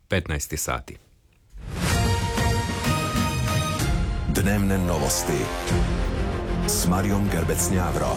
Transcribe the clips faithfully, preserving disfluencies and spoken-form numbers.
petnaest sati. Dnevne novosti s Marijom Gerbec-Njavro.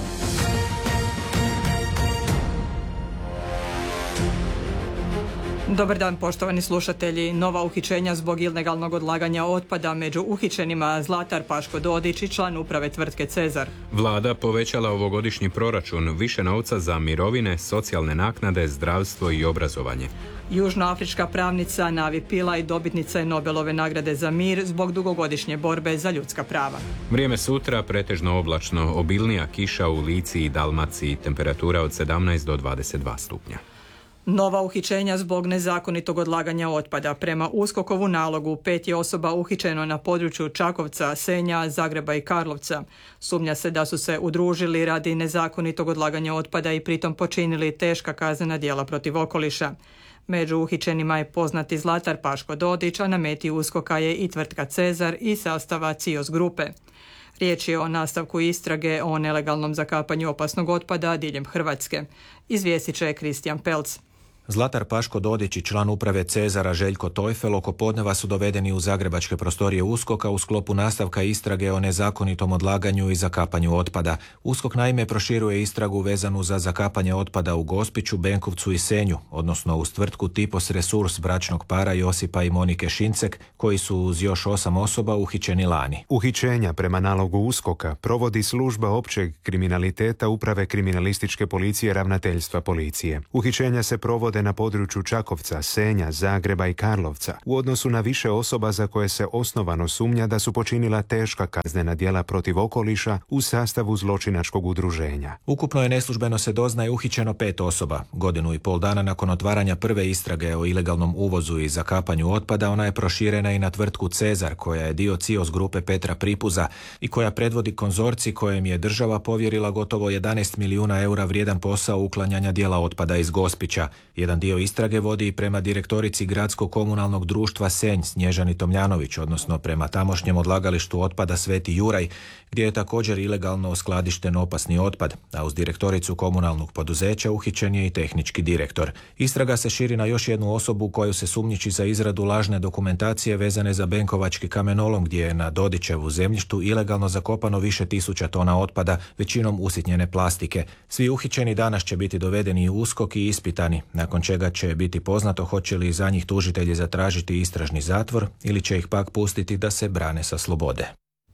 Dobar dan, poštovani slušatelji. Nova uhićenja zbog ilegalnog odlaganja otpada, među uhićenima Zlatar Paško Dodić i član uprave tvrtke Cezar. Vlada povećala ovogodišnji proračun, više novca za mirovine, socijalne naknade, zdravstvo i obrazovanje. Južnoafrička pravnica Navi Pillay dobitnica je Nobelove nagrade za mir zbog dugogodišnje borbe za ljudska prava. Vrijeme sutra pretežno oblačno, obilnija kiša u Lici i Dalmaciji, temperatura od sedamnaest do dvadeset dva stupnja. Nova uhićenja zbog nezakonitog odlaganja otpada. Prema USKOK-ovu nalogu pet je osoba uhićeno na području Čakovca, Senja, Zagreba i Karlovca. Sumnja se da su se udružili radi nezakonitog odlaganja otpada i pritom počinili teška kaznena djela protiv okoliša. Među uhićenima je poznati Zlatar Paško Dodić, a na meti USKOK-a je i tvrtka Cezar i sastava CIOS grupe. Riječ je o nastavku istrage o nelegalnom zakapanju opasnog otpada diljem Hrvatske. Izvijestit će Kristijan Pelc. Zlatar Paško Dodić i član uprave Cezara Željko Tojfel oko podneva su dovedeni u zagrebačke prostorije USKOK-a u sklopu nastavka istrage o nezakonitom odlaganju i zakapanju otpada. USKOK naime proširuje istragu vezanu za zakapanje otpada u Gospiću, Benkovcu i Senju, odnosno uz tvrtku Tipos Resurs bračnog para Josipa i Monike Šincek, koji su uz još osam osoba uhićeni lani. Uhićenja prema nalogu USKOK-a provodi služba općeg kriminaliteta Uprave kriminalističke policije Ravnateljstva policije. Uhićenja se provode na području Čakovca, Senja, Zagreba i Karlovca u odnosu na više osoba za koje se osnovano sumnja da su počinila teška kaznena djela protiv okoliša u sastavu zločinačkog udruženja. Ukupno je neslužbeno se doznaje uhićeno pet osoba. Godinu i pol dana nakon otvaranja prve istrage o ilegalnom uvozu i zakapanju otpada, ona je proširena i na tvrtku Cezar, koja je dio CIOS grupe Petra Pripuza i koja predvodi konzorcij kojem je država povjerila gotovo jedanaest milijuna eura vrijedan posao uklanjanja dijela otpada iz Gospića. Jedan dio istrage vodi i prema direktorici Gradskog komunalnog društva Senj Snježani Tomljanović, odnosno prema tamošnjem odlagalištu otpada Sveti Juraj, gdje je također ilegalno oskladišten opasni otpad, a uz direktoricu komunalnog poduzeća uhićen je i tehnički direktor. Istraga se širi na još jednu osobu koju se sumnjiči za izradu lažne dokumentacije vezane za benkovački kamenolom, gdje je na Dodićevu zemljištu ilegalno zakopano više tisuća tona otpada, većinom usitnjene plastike. Svi uhićeni danas će biti dovedeni u USKOK i ispitani, nakon čega će biti poznato hoće li za njih tužitelji zatražiti istražni zatvor ili će ih pak pustiti da se brane sa slobode.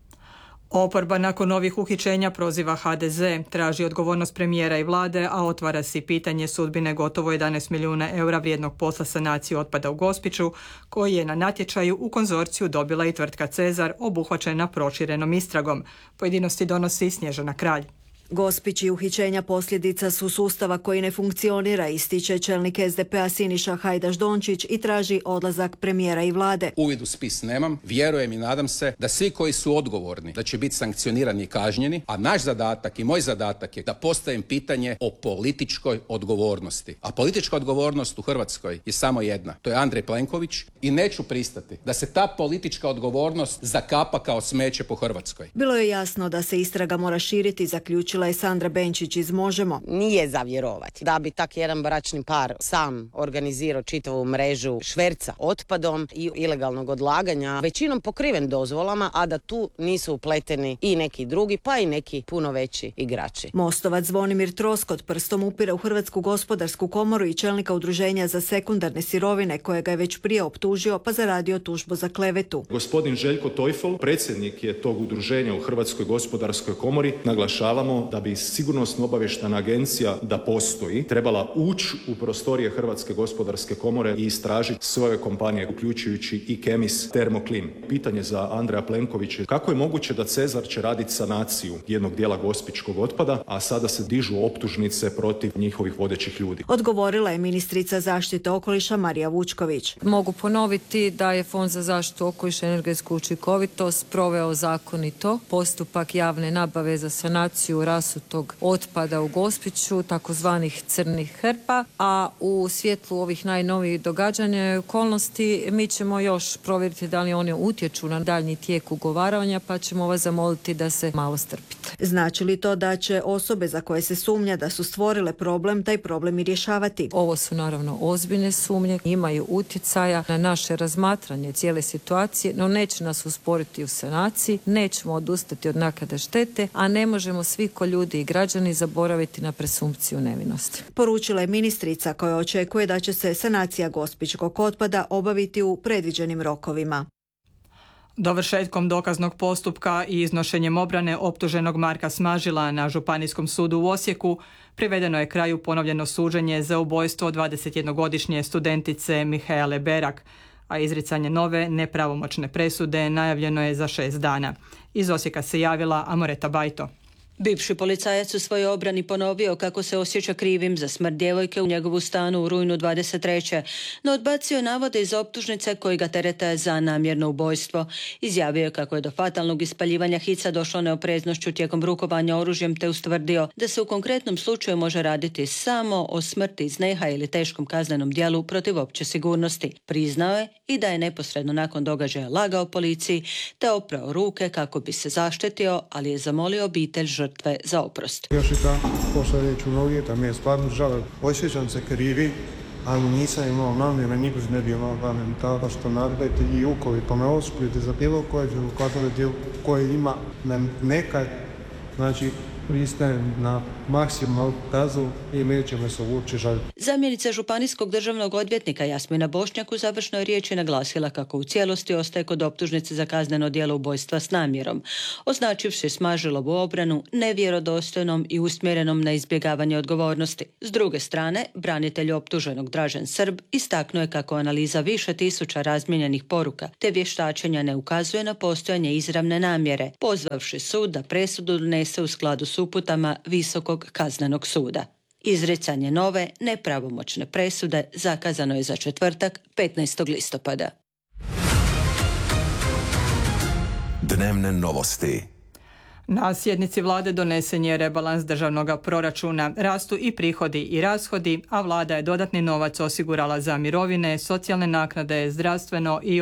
Oporba nakon novih uhićenja proziva ha de ze, traži odgovornost premijera i vlade, a otvara si pitanje sudbine gotovo jedanaest milijuna eura vrijednog posla sanacije otpada u Gospiću, koji je na natječaju u konzorciju dobila i tvrtka Cezar, obuhvaćena proširenom istragom. Pojedinosti donosi Snježana Kralj. Gospić i uhićenja posljedica su sustava koji ne funkcionira, ističe čelnik es de pe a Siniša Hajdaš Dončić i traži odlazak premijera i vlade. Uvid u spis nemam, vjerujem i nadam se da svi koji su odgovorni da će biti sankcionirani i kažnjeni, a naš zadatak i moj zadatak je da postavim pitanje o političkoj odgovornosti. A politička odgovornost u Hrvatskoj je samo jedna, to je Andrej Plenković, i neću pristati da se ta politička odgovornost zakapa kao smeće po Hrvatskoj. Bilo je jasno da se istraga mora širiti, zaključila je Sandra Benčić iz Možemo. Nije za vjerovati da bi tak jedan bračni par sam organizirao čitavu mrežu šverca otpadom i ilegalnog odlaganja, većinom pokriven dozvolama, a da tu nisu upleteni i neki drugi, pa i neki puno veći igrači. Mostovac Zvonimir Troskot prstom upire u Hrvatsku gospodarsku komoru i čelnika udruženja za sekundarne sirovine, kojega je već prije optužio pa zaradio tužbu za klevetu. Gospodin Željko Tojfel, predsjednik je tog udruženja u Hrvatskoj gospodarskoj komori. Naglašavamo da bi sigurnosno obavještajna agencija da postoji trebala ući u prostorije Hrvatske gospodarske komore i istražiti svoje kompanije, uključujući i Kemis Termoklin. Pitanje za Andreja Plenkovića: kako je moguće da Cezar će raditi sanaciju jednog dijela gospićkog otpada, a sada se dižu optužnice protiv njihovih vodećih ljudi? Odgovorila je ministrica zaštite okoliša Marija Vučković. Mogu ponoviti da je Fond za zaštitu okoliša i energetsku učinkovitost proveo zakonito postupak javne nabave za sanaciju rasutog otpada u Gospiću, takozvanih crnih hrpa, a u svjetlu ovih najnovijih događanja i okolnosti mi ćemo još provjeriti da li oni utječu na daljnji tijek ugovaranja, pa ćemo vas zamoliti da se malo strpite. Znači li to da će osobe za koje se sumnja da su stvorile problem, taj problem i rješavati? Ovo su naravno ozbiljne sumnje, imaju utjecaja na naše razmatranje cijele situacije, no neće nas usporiti u sanaciji, nećemo odustati od naknade štete, a ne možemo svi ko ljudi i građani zaboraviti na presumpciju nevinosti. Poručila je ministrica koja očekuje da će se sanacija gospićkog otpada obaviti u predviđenim rokovima. Dovršetkom dokaznog postupka i iznošenjem obrane optuženog Marka Smažila na Županijskom sudu u Osijeku privedeno je kraju ponovljeno suđenje za ubojstvo dvadesetjednogodišnje studentice Mihaele Berak, a izricanje nove nepravomoćne presude najavljeno je za šest dana. Iz Osijeka se javila Amoreta Bajto. Bivši policajac u svojoj obrani ponovio kako se osjeća krivim za smrt djevojke u njegovu stanu u rujnu dvadeset treće no odbacio navode iz optužnice koji ga terete za namjerno ubojstvo. Izjavio je kako je do fatalnog ispaljivanja hica došlo neopreznošću tijekom rukovanja oružjem, te ustvrdio da se u konkretnom slučaju može raditi samo o smrti iz nehaja ili teškom kaznenom djelu protiv opće sigurnosti. Priznao je i da je neposredno nakon događaja lagao policiji te oprao ruke kako bi se zaštitio, ali je zamolio obitelj žrtve za oprost. Još i tako, pošto reći u novijeta, mi je stvarno žao. Osjećam se krivi, ali nisam imao namjera, nikog ne bi imao namjera. Tako što naredite i ukovi, pa me ospljujete za bilo koje kazneno djelo koje ima nekad, znači pristajem na maksimalnu kaznu i neće me se uopće žaliti. Zamjenica županijskog državnog odvjetnika Jasmina Bošnjak u završnoj riječi naglasila kako u cijelosti ostaje kod optužnice za kazneno djelo ubojstva s namjerom, označivši Smažilovu obranu nevjerodostojnom i usmjerenom na izbjegavanje odgovornosti. S druge strane, branitelj optuženog Dražen Srb istaknuo je kako analiza više tisuća razmijenjenih poruka te vještačenja ne ukazuje na postojanje izravne namjere, pozvavši sud da presudu donese u skladu s uputama Visokog kaznenog suda. Izricanje nove nepravomoćne presude zakazano je za četvrtak, petnaestog listopada. Dnevne novosti. Na sjednici vlade donesen je rebalans državnog proračuna. Rastu i prihodi i rashodi, a vlada je dodatni novac osigurala za mirovine, socijalne naknade, zdravstveno i